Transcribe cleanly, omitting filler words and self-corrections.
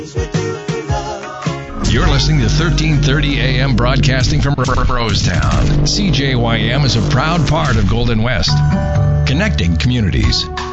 You're listening to 1330 AM broadcasting from Rosestown. CJYM is a proud part of Golden West, connecting communities.